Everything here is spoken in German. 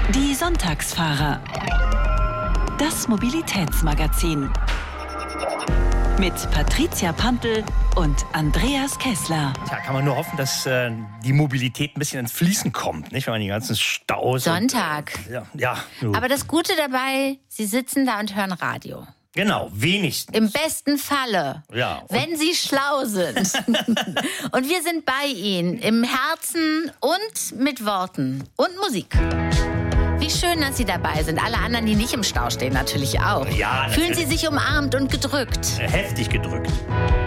Die Sonntagsfahrer. Das Mobilitätsmagazin. Mit Patricia Pampel und Andreas Kessler. Tja, kann man nur hoffen, dass die Mobilität ein bisschen ins Fließen kommt, nicht? Wenn man die ganzen Staus... Sonntag. Ja. Aber das Gute dabei, Sie sitzen da und hören Radio. Genau, wenigstens. Im besten Falle, wenn Sie schlau sind. Und wir sind bei Ihnen, im Herzen und mit Worten und Musik. Wie schön, dass Sie dabei sind. Alle anderen, die nicht im Stau stehen, natürlich auch. Ja, natürlich. Fühlen Sie sich umarmt und gedrückt? Heftig gedrückt.